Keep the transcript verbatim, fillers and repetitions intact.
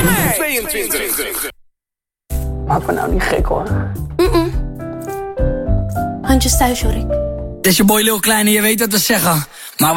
tweeëntwintig. Maak me nou niet gek hoor. Mm-mm. Handjes thuis, Jorik. Dit is je boy Lil Kleine, je weet wat we zeggen. Maar